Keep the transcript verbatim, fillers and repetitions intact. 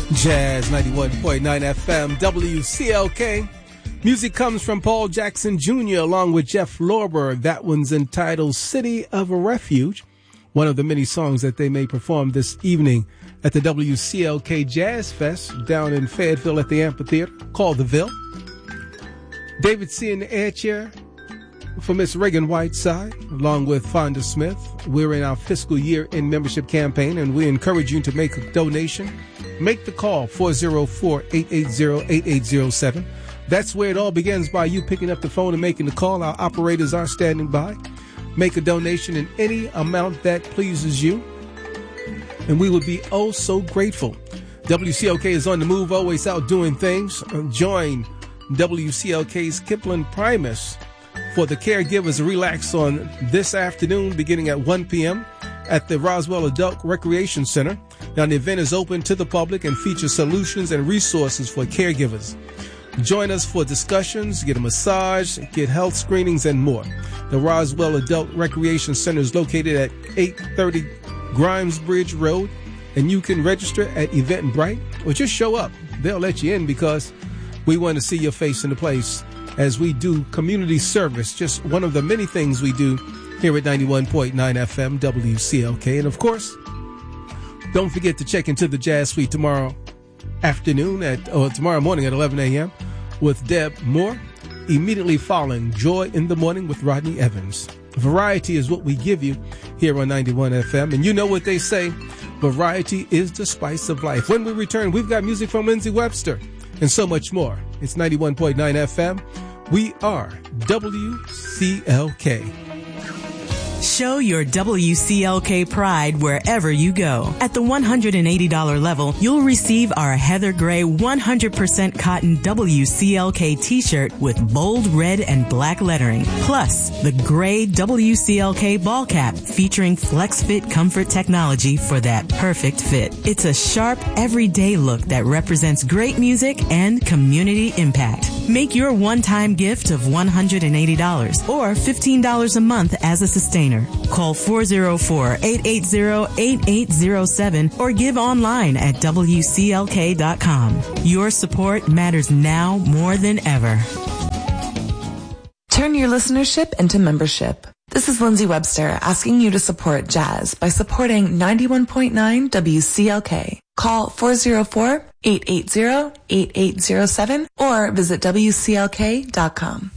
Jazz ninety-one point nine F M, W C L K. Music comes from Paul Jackson Junior along with Jeff Lorber. That one's entitled City of Refuge, one of the many songs that they may perform this evening at the W C L K Jazz Fest down in Fayetteville at the amphitheater called The Ville. David C. in the air chair for Miss Reagan Whiteside, along with Fonda Smith. We're in our fiscal year in membership campaign, and we encourage you to make a donation. Make the call, four oh four, eight eight zero, eight eight zero seven. That's where it all begins, by you picking up the phone and making the call. Our operators are standing by. Make a donation in any amount that pleases you, and we would be oh so grateful. W C L K is on the move, always out doing things. Join W C L K's Kipling Primus for the Caregivers Relax on this afternoon beginning at one p.m. at the Roswell Adult Recreation Center. Now, the event is open to the public and features solutions and resources for caregivers. Join us for discussions, get a massage, get health screenings, and more. The Roswell Adult Recreation Center is located at eight thirty Grimes Bridge Road, and you can register at Eventbrite or just show up. They'll let you in because we want to see your face in the place as we do community service, just one of the many things we do here at ninety-one point nine F M W C L K. And of course, don't forget to check into the Jazz Suite tomorrow afternoon at, or tomorrow morning at eleven a.m. with Deb Moore, immediately following Joy in the Morning with Rodney Evans. Variety is what we give you here on ninety-one F M. And you know what they say, variety is the spice of life. When we return, we've got music from Lindsey Webster and so much more. It's ninety-one point nine F M. We are W C L K. Show your W C L K pride wherever you go. At the one hundred eighty dollars level, you'll receive our Heather Gray one hundred percent cotton W C L K t-shirt with bold red and black lettering. Plus, the gray W C L K ball cap featuring FlexFit comfort technology for that perfect fit. It's a sharp, everyday look that represents great music and community impact. Make your one-time gift of one hundred eighty dollars or fifteen dollars a month as a sustainer. Call four oh four, eight eight zero, eight eight zero seven or give online at W C L K dot com. Your support matters now more than ever. Turn your listenership into membership. This is Lindsey Webster asking you to support jazz by supporting ninety-one point nine W C L K. Call four oh four, eight eight zero, eight eight zero seven or visit W C L K dot com.